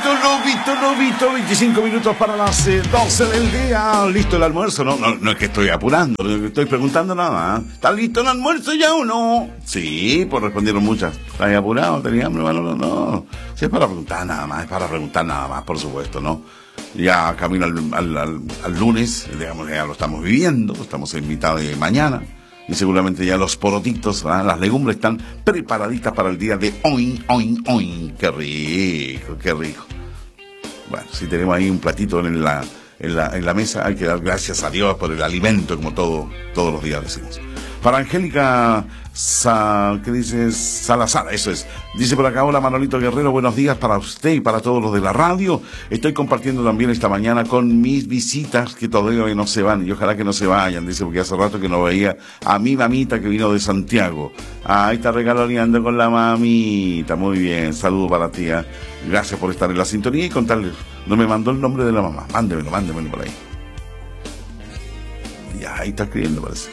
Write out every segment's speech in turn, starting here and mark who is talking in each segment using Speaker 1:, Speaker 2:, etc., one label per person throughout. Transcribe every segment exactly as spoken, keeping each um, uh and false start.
Speaker 1: Lobito, Lobito, Lobito, veinticinco minutos para las eh, doce del día. ¿Listo el almuerzo? No, no, no es que estoy apurando, estoy preguntando nada más. ¿Está listo el almuerzo ya o no? Sí, pues respondieron muchas. ¿Estás apurado? ¿Tenías hambre? Bueno, no, no. Sí, es para preguntar nada más, es para preguntar nada más, por supuesto, ¿no? Ya camino al, al, al, al lunes, digamos, ya lo estamos viviendo, estamos en mitad de mañana. Y seguramente ya los porotitos, ¿verdad? Las legumbres están preparaditas para el día de hoy, hoy, hoy. ¡Qué rico, qué rico! Bueno, si tenemos ahí un platito en la, en la, en la mesa, hay que dar gracias a Dios por el alimento, como todo, todos los días decimos. Para Angélica, Sa, ¿qué dices? Salazar, eso es. Dice por acá, hola Manolito Guerrero, buenos días para usted y para todos los de la radio. Estoy compartiendo también esta mañana con mis visitas que todavía no se van y ojalá que no se vayan, dice, porque hace rato que no veía a mi mamita que vino de Santiago. Ahí está regaloneando con la mamita, muy bien, saludo para ti. ¿eh? Gracias por estar en la sintonía y contarles, no me mandó el nombre de la mamá, mándemelo, mándemelo por ahí. Ya, ahí está escribiendo, parece.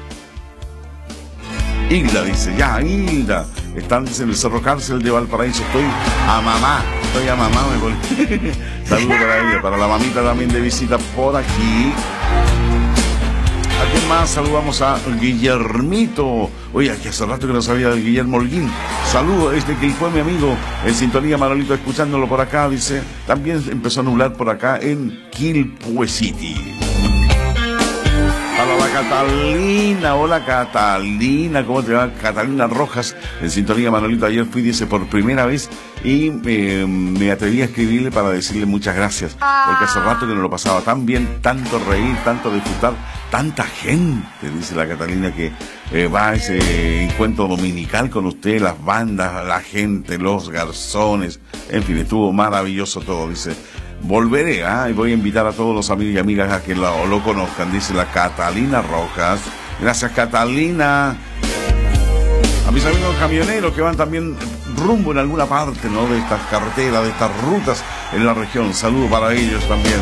Speaker 1: Hilda dice, ya, Hilda. Están dice, en el Cerro Cárcel de Valparaíso. Estoy a mamá, estoy a mamá. Me voy. Saludos para ella, para la mamita también de visita por aquí. ¿A quién más? Saludamos a Guillermito. Oye, que hace rato que no sabía del Guillermo Holguín. Saludos, este que fue mi amigo en sintonía, Manolito, escuchándolo por acá. Dice, también empezó a nublar por acá en Quilpue City. Hola, la Catalina, hola Catalina, ¿cómo te va? Catalina Rojas, en sintonía, Manolito, ayer fui, dice, por primera vez y eh, me atreví a escribirle para decirle muchas gracias, porque hace rato que no lo pasaba tan bien, tanto reír, tanto disfrutar, tanta gente, dice la Catalina, que eh, va a ese encuentro dominical con usted, las bandas, la gente, los garzones, en fin, estuvo maravilloso todo, dice. Volveré, ¿ah? ¿eh? Y voy a invitar a todos los amigos y amigas a que lo, lo conozcan, dice la Catalina Rojas. Gracias, Catalina. A mis amigos camioneros que van también rumbo en alguna parte, ¿no? De estas carreteras, de estas rutas en la región. Saludos para ellos también.